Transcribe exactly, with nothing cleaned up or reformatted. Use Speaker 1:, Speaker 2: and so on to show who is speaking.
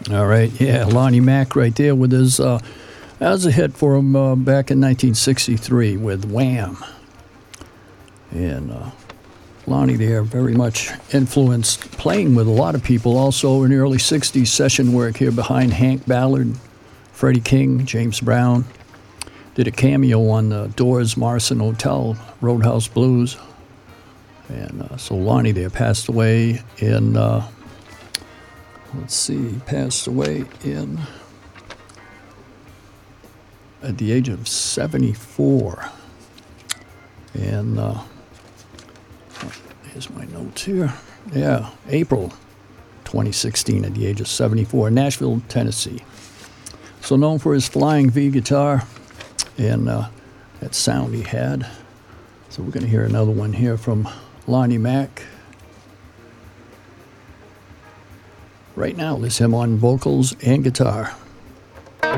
Speaker 1: All right, yeah, Lonnie Mack right there with his, uh, that was a hit for him uh, back in nineteen sixty-three with Wham. And uh, Lonnie there very much influenced playing with a lot of people. Also in the early sixties, session work here behind Hank Ballard, Freddie King, James Brown. Did a cameo on the Doors, Morrison Hotel, Roadhouse Blues. And uh, so Lonnie there passed away in, uh, let's see, he passed away in, at the age of seventy-four. And uh, here's my notes here. Yeah, April twenty sixteen at the age of seventy-four, Nashville, Tennessee. So known for his flying V guitar and uh, that sound he had. So we're going to hear another one here from Lonnie Mack. Right now, it's him on vocals and guitar.